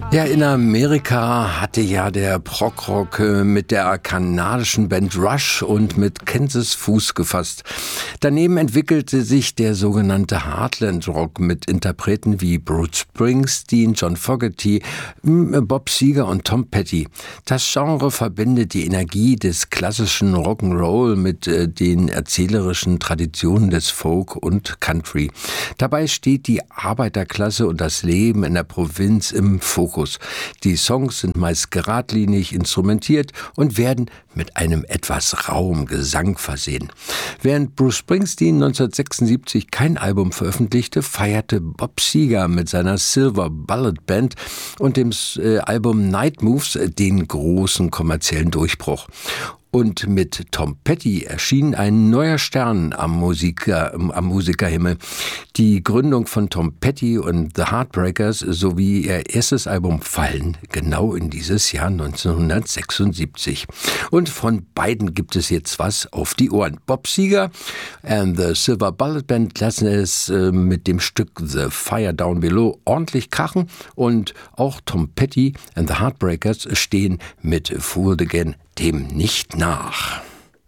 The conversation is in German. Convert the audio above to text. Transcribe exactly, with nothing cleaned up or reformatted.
Ja, in Amerika hatte ja der Prog-Rock mit der kanadischen Band Rush und mit Kansas Fuß gefasst. Daneben entwickelte sich der sogenannte Heartland-Rock mit Interpreten wie Bruce Springsteen, John Fogerty, Bob Seger und Tom Petty. Das Genre verbindet die Energie des klassischen Rock'n'Roll mit äh, den erzählerischen Traditionen des Folk und Country. Dabei steht die Arbeiterklasse und das Leben in der Provinz im Fokus. Die Songs sind meist geradlinig instrumentiert und werden mit einem etwas rauem Gesang versehen. Während Bruce Springsteen neunzehnhundertsechsundsiebzig kein Album veröffentlichte, feierte Bob Seger mit seiner Silver Bullet Band und dem äh, Album Night Moves den großen kommerziellen Durchbruch. Und mit Tom Petty erschien ein neuer Stern am, Musiker, am Musikerhimmel. Die Gründung von Tom Petty und The Heartbreakers sowie ihr erstes Album fallen genau in dieses Jahr neunzehnhundertsechsundsiebzig. Und von beiden gibt es jetzt was auf die Ohren. Bob Seger and the Silver Bullet Band lassen es äh, mit dem Stück The Fire Down Below ordentlich krachen. Und auch Tom Petty and the Heartbreakers stehen mit Fooled Again dem nicht nach.